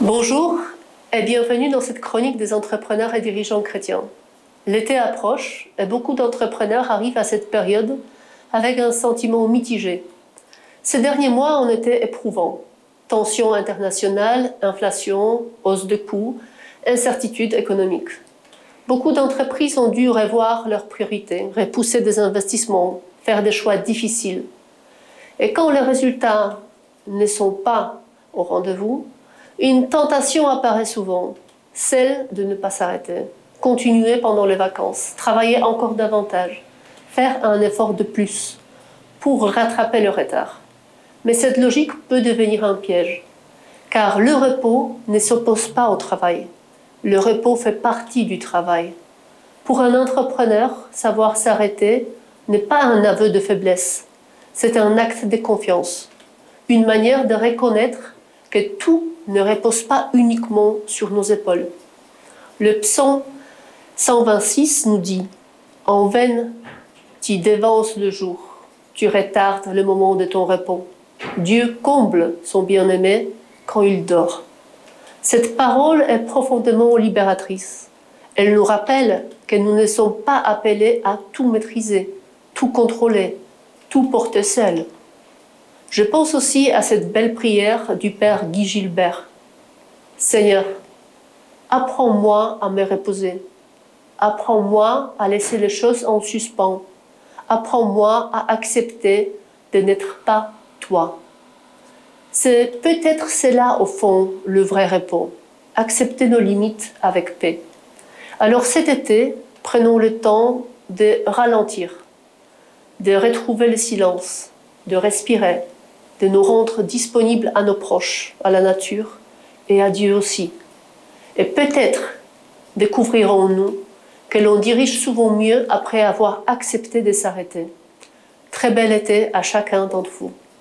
Bonjour et bienvenue dans cette chronique des entrepreneurs et dirigeants chrétiens. L'été approche et beaucoup d'entrepreneurs arrivent à cette période avec un sentiment mitigé. Ces derniers mois ont été éprouvants. Tensions internationales, inflation, hausse de coûts, incertitudes économiques. Beaucoup d'entreprises ont dû revoir leurs priorités, repousser des investissements, faire des choix difficiles. Et quand les résultats ne sont pas au rendez-vous, une tentation apparaît souvent, celle de ne pas s'arrêter, continuer pendant les vacances, travailler encore davantage, faire un effort de plus pour rattraper le retard. Mais cette logique peut devenir un piège, car le repos ne s'oppose pas au travail. Le repos fait partie du travail. Pour un entrepreneur, savoir s'arrêter n'est pas un aveu de faiblesse, c'est un acte de confiance, une manière de reconnaître que tout ne repose pas uniquement sur nos épaules. Le psaume 126 nous dit « En vain, tu dévances le jour, tu retardes le moment de ton repos. Dieu comble son bien-aimé quand il dort. » Cette parole est profondément libératrice. Elle nous rappelle que nous ne sommes pas appelés à tout maîtriser, tout contrôler, tout porter seul. Je pense aussi à cette belle prière du Père Guy Gilbert. « Seigneur, apprends-moi à me reposer. Apprends-moi à laisser les choses en suspens. Apprends-moi à accepter de n'être pas toi. » C'est peut-être cela, au fond, le vrai repos. Accepter nos limites avec paix. Alors cet été, prenons le temps de ralentir, de retrouver le silence, de respirer, de nous rendre disponibles à nos proches, à la nature et à Dieu aussi. Et peut-être découvrirons-nous que l'on dirige souvent mieux après avoir accepté de s'arrêter. Très bel été à chacun d'entre vous.